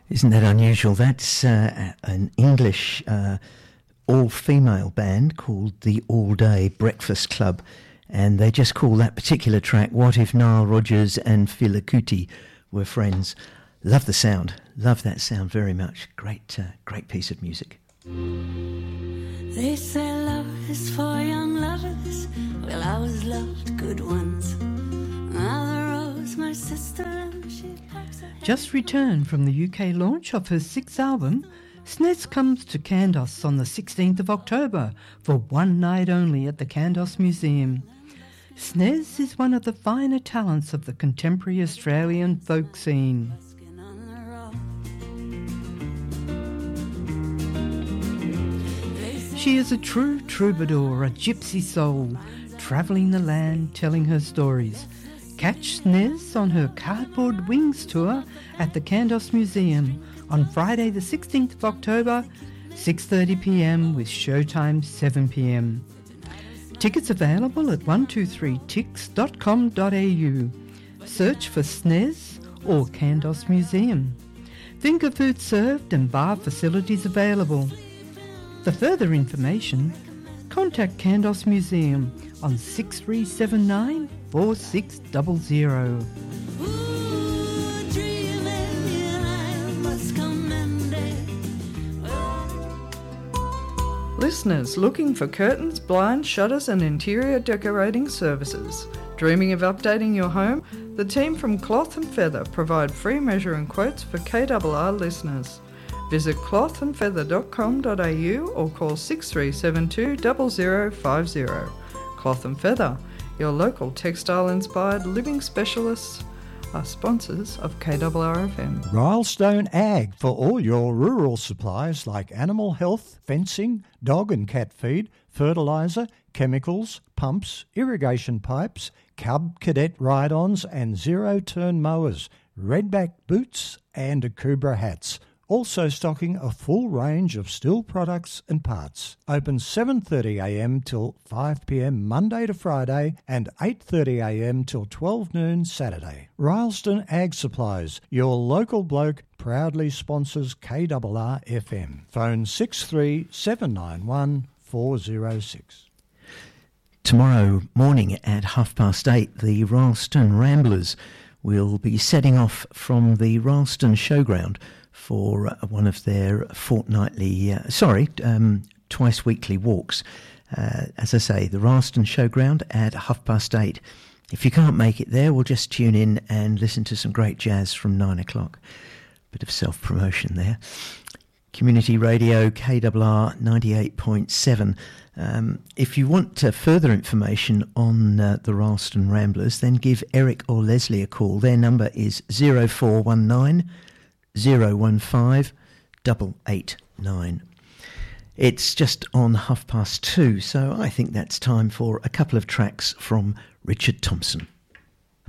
Isn't that unusual? That's an English all-female band called the All Day Breakfast Club, and they just call that particular track What If Nile Rodgers and Fela Kuti Were Friends. Love the sound. Love that sound very much. Great piece of music. They say love is for young lovers. Well, I was loved good once. Now the rose, my sister, and she packs her. Just returned from the UK launch of her 6th album, Snez comes to Kandos on the 16th of October for one night only at the Kandos Museum. Snez is one of the finer talents of the contemporary Australian folk scene. She is a true troubadour, a gypsy soul, travelling the land, telling her stories. Catch Snez on her Cardboard Wings tour at the Kandos Museum on Friday the 16th of October, 6:30pm with showtime 7pm. Tickets available at 123tix.com.au. Search for Snez or Kandos Museum. Finger food served and bar facilities available. For further information, contact Kandos Museum on 6379 4600. Listeners looking for curtains, blinds, shutters and interior decorating services. Dreaming of updating your home? The team from Cloth and Feather provide free measuring quotes for KRR listeners. Visit clothandfeather.com.au or call 6372 0050. Cloth and Feather, your local textile-inspired living specialists, are sponsors of KRR-FM. Rylestone Ag for all your rural supplies like animal health, fencing, dog and cat feed, fertiliser, chemicals, pumps, irrigation pipes, Cub Cadet ride-ons and zero-turn mowers, redback boots and Akubra hats. Also stocking a full range of steel products and parts. Open 7:30am till 5pm Monday to Friday and 8:30am till 12 noon Saturday. Rylestone Ag Supplies, your local bloke, proudly sponsors KRR FM. Phone 63791 406. Tomorrow morning at 8:30, the Rylstone Ramblers will be setting off from the Rylstone Showground for one of their twice weekly walks. As I say, the Rylstone Showground at 8:30. If you can't make it there, we'll just tune in and listen to some great jazz from 9 o'clock. Bit of self-promotion there. Community Radio, KRR 98.7. If you want further information on the Rylstone Ramblers, then give Eric or Leslie a call. Their number is 0419 015 889. It's just on 2:30, so I think that's time for a couple of tracks from Richard Thompson.